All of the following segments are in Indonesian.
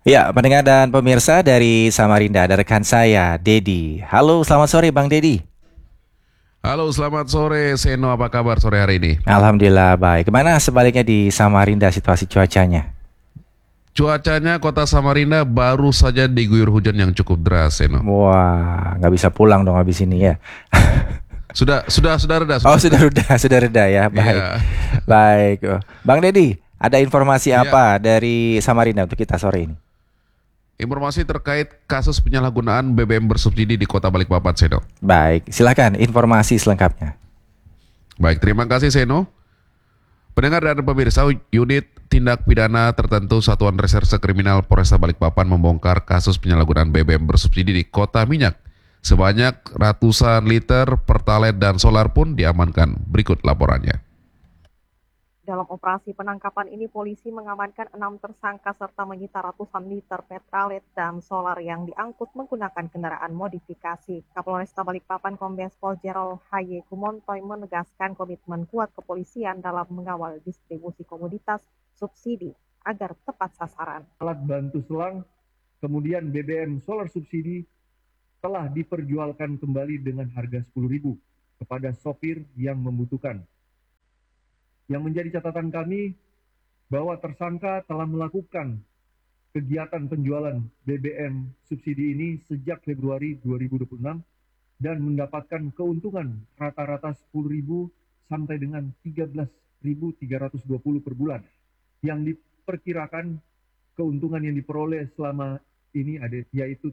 Ya, pendengar dan pemirsa dari Samarinda, ada rekan saya, Dedi. Halo, selamat sore Bang Dedi. Halo, selamat sore Seno. Apa kabar sore hari ini? Alhamdulillah baik. Gimana sebaliknya di Samarinda situasi cuacanya? Cuacanya kota Samarinda baru saja diguyur hujan yang cukup deras, Seno. Wah, nggak bisa pulang dong habis ini ya. Sudah reda, Oh, sudah sudah reda. reda, sudah reda ya. Baik, Iya, baik. Oh, Bang Dedi, ada informasi iya. apa dari Samarinda untuk kita sore ini? Informasi terkait kasus penyalahgunaan BBM bersubsidi di Kota Balikpapan, Seno. Baik, silakan informasi selengkapnya. Baik, terima kasih Seno. Pendengar dan pemirsa, unit tindak pidana tertentu Satuan Reserse Kriminal Polresta Balikpapan membongkar kasus penyalahgunaan BBM bersubsidi di Kota Minyak. Sebanyak ratusan liter Pertalite dan solar pun diamankan. Berikut laporannya. Dalam operasi penangkapan ini, polisi mengamankan 6 tersangka serta menyita ratusan liter Pertalite dan solar yang diangkut menggunakan kendaraan modifikasi. Kapolresta Balikpapan Kombes Pol Gerald Haye Kumontoy menegaskan komitmen kuat kepolisian dalam mengawal distribusi komoditas subsidi agar tepat sasaran. Alat bantu selang, kemudian BBM solar subsidi telah diperjualkan kembali dengan harga 10.000 kepada sopir yang membutuhkan. Yang menjadi catatan kami bahwa tersangka telah melakukan kegiatan penjualan BBM subsidi ini sejak Februari 2026 dan mendapatkan keuntungan rata-rata 10.000 sampai dengan 13.320 per bulan. Yang diperkirakan keuntungan yang diperoleh selama ini yaitu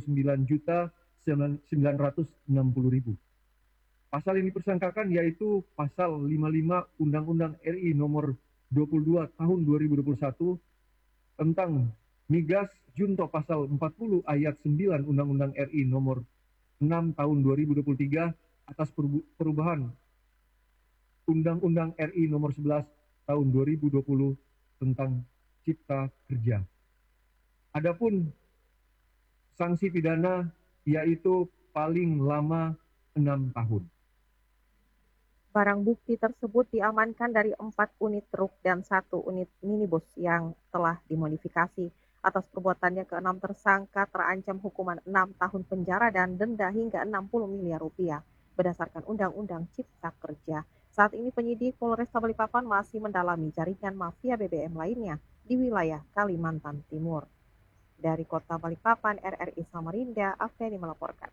39.960.000. Pasal yang dipersangkakan yaitu pasal 55 Undang-Undang RI nomor 22 tahun 2021 tentang migas junto pasal 40 ayat 9 Undang-Undang RI nomor 6 tahun 2023 atas perubahan Undang-Undang RI nomor 11 tahun 2020 tentang Cipta Kerja. Adapun sanksi pidana yaitu paling lama 6 tahun. Barang bukti tersebut diamankan dari 4 unit truk dan 1 unit minibus yang telah dimodifikasi. Atas perbuatannya ke-6 tersangka terancam hukuman 6 tahun penjara dan denda hingga 60 miliar rupiah berdasarkan Undang-Undang Cipta Kerja. Saat ini penyidik Polresta Balikpapan masih mendalami jaringan mafia BBM lainnya di wilayah Kalimantan Timur. Dari Kota Balikpapan, RRI Samarinda, Afeni melaporkan.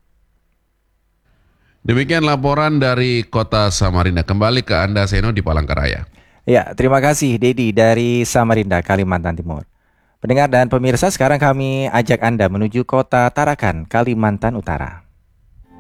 Demikian laporan dari Kota Samarinda. Kembali ke Anda, Seno, di Palangkaraya. Ya, terima kasih Dedi dari Samarinda, Kalimantan Timur. Pendengar dan pemirsa, sekarang kami ajak Anda menuju Kota Tarakan, Kalimantan Utara.